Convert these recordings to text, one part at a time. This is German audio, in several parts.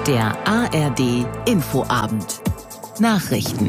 Der ARD Infoabend. Nachrichten.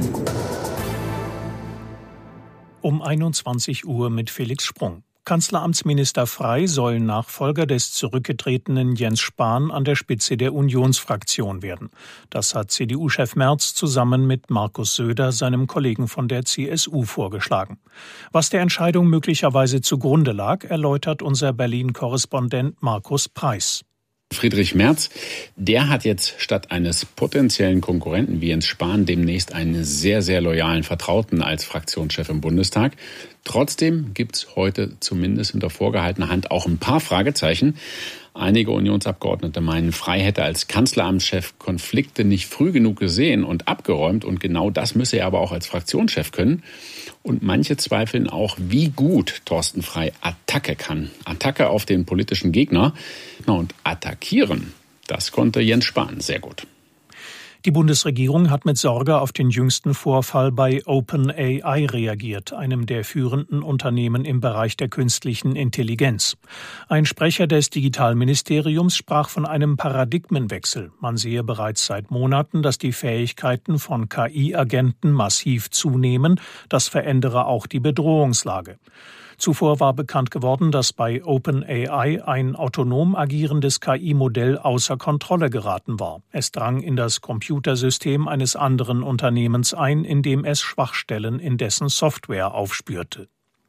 Um 21 Uhr mit Felix Sprung. Kanzleramtsminister Frey soll Nachfolger des zurückgetretenen Jens Spahn an der Spitze der Unionsfraktion werden. Das hat CDU-Chef Merz zusammen mit Markus Söder, seinem Kollegen von der CSU, vorgeschlagen. Was der Entscheidung möglicherweise zugrunde lag, erläutert unser Berlin-Korrespondent Markus Preis. Friedrich Merz, der hat jetzt statt eines potenziellen Konkurrenten wie Jens Spahn demnächst einen sehr, sehr loyalen Vertrauten als Fraktionschef im Bundestag. Trotzdem gibt es heute zumindest hinter vorgehaltener Hand auch ein paar Fragezeichen. Einige Unionsabgeordnete meinen, Frey hätte als Kanzleramtschef Konflikte nicht früh genug gesehen und abgeräumt. Und genau das müsse er aber auch als Fraktionschef können. Und manche zweifeln auch, wie gut Thorsten Frey Attacke kann. Attacke auf den politischen Gegner. Und attackieren, das konnte Jens Spahn sehr gut. Die Bundesregierung hat mit Sorge auf den jüngsten Vorfall bei OpenAI reagiert, einem der führenden Unternehmen im Bereich der künstlichen Intelligenz. Ein Sprecher des Digitalministeriums sprach von einem Paradigmenwechsel. Man sehe bereits seit Monaten, dass die Fähigkeiten von KI-Agenten massiv zunehmen. Das verändere auch die Bedrohungslage. Zuvor war bekannt geworden, dass bei OpenAI ein autonom agierendes KI-Modell außer Kontrolle geraten war. Es drang in das Computersystem eines anderen Unternehmens ein, indem es Schwachstellen in dessen Software aufspürte.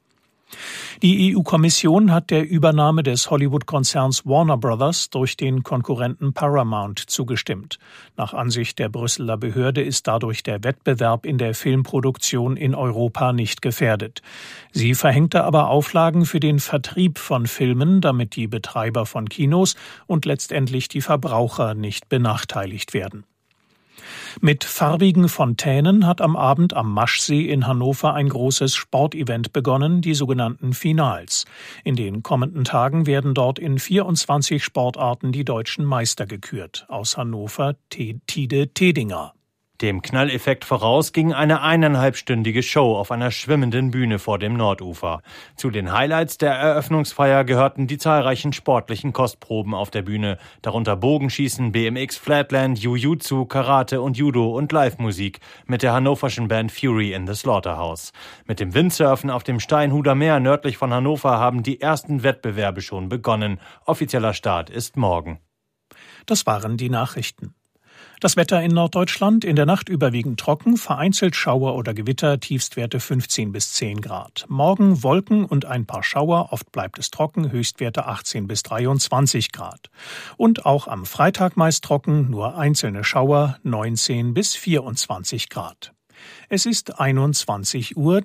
Die EU-Kommission hat der Übernahme des Hollywood-Konzerns Warner Brothers durch den Konkurrenten Paramount zugestimmt. Nach Ansicht der Brüsseler Behörde ist dadurch der Wettbewerb in der Filmproduktion in Europa nicht gefährdet. Sie verhängte aber Auflagen für den Vertrieb von Filmen, damit die Betreiber von Kinos und letztendlich die Verbraucher nicht benachteiligt werden. Mit farbigen Fontänen hat am Abend am Maschsee in Hannover ein großes Sportevent begonnen, die sogenannten Finals. In den kommenden Tagen werden dort in 24 Sportarten die deutschen Meister gekürt. Aus Hannover Tide Tedinger. Dem Knalleffekt voraus ging eine 1,5-stündige Show auf einer schwimmenden Bühne vor dem Nordufer. Zu den Highlights der Eröffnungsfeier gehörten die zahlreichen sportlichen Kostproben auf der Bühne, darunter Bogenschießen, BMX, Flatland, Jiu-Jitsu, Karate und Judo und Live-Musik mit der hannoverschen Band Fury in the Slaughterhouse. Mit dem Windsurfen auf dem Steinhuder Meer nördlich von Hannover haben die ersten Wettbewerbe schon begonnen. Offizieller Start ist morgen. Das waren die Nachrichten. Das Wetter in Norddeutschland, in der Nacht überwiegend trocken, vereinzelt Schauer oder Gewitter, Tiefstwerte 15 bis 10 Grad. Morgen Wolken und ein paar Schauer, oft bleibt es trocken, Höchstwerte 18 bis 23 Grad. Und auch am Freitag meist trocken, nur einzelne Schauer, 19 bis 24 Grad. Es ist 21:03 Uhr.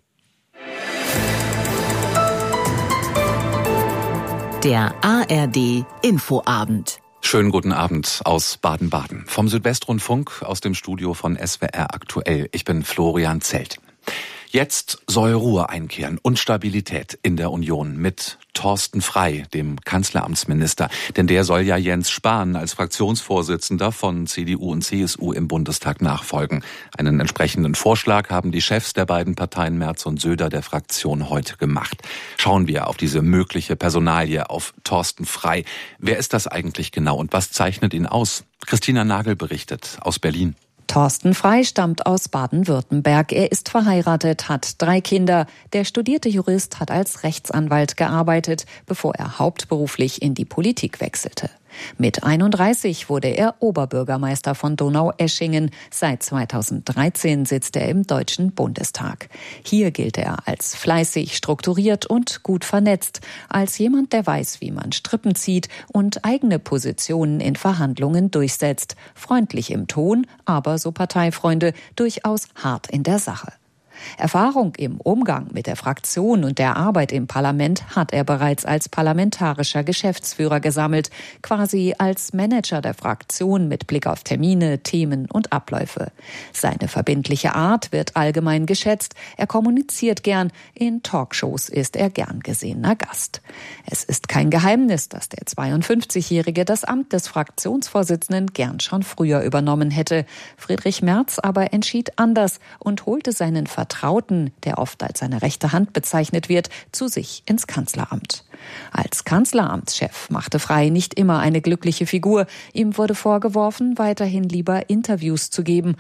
Der ARD Infoabend. Schönen guten Abend aus Baden-Baden. Vom Südwestrundfunk aus dem Studio von SWR aktuell. Ich bin Florian Zelt. Jetzt soll Ruhe einkehren und Stabilität in der Union mit Thorsten Frey, dem Kanzleramtsminister. Denn der soll ja Jens Spahn als Fraktionsvorsitzender von CDU und CSU im Bundestag nachfolgen. Einen entsprechenden Vorschlag haben die Chefs der beiden Parteien Merz und Söder der Fraktion heute gemacht. Schauen wir auf diese mögliche Personalie, auf Thorsten Frey. Wer ist das eigentlich genau und was zeichnet ihn aus? Christina Nagel berichtet aus Berlin. Thorsten Frey stammt aus Baden-Württemberg. Er ist verheiratet, hat 3 Kinder. Der studierte Jurist hat als Rechtsanwalt gearbeitet, bevor er hauptberuflich in die Politik wechselte. Mit 31 wurde er Oberbürgermeister von Donaueschingen. Seit 2013 sitzt er im Deutschen Bundestag. Hier gilt er als fleißig, strukturiert und gut vernetzt, als jemand, der weiß, wie man Strippen zieht und eigene Positionen in Verhandlungen durchsetzt. Freundlich im Ton, aber, so Parteifreunde, durchaus hart in der Sache. Erfahrung im Umgang mit der Fraktion und der Arbeit im Parlament hat er bereits als parlamentarischer Geschäftsführer gesammelt, quasi als Manager der Fraktion mit Blick auf Termine, Themen und Abläufe. Seine verbindliche Art wird allgemein geschätzt, er kommuniziert gern, in Talkshows ist er gern gesehener Gast. Es ist kein Geheimnis, dass der 52-Jährige das Amt des Fraktionsvorsitzenden gern schon früher übernommen hätte. Friedrich Merz aber entschied anders und holte seinen Vertrag Vertrauten, der oft als seine rechte Hand bezeichnet wird, zu sich ins Kanzleramt. Als Kanzleramtschef machte Frey nicht immer eine glückliche Figur. Ihm wurde vorgeworfen, weiterhin lieber Interviews zu geben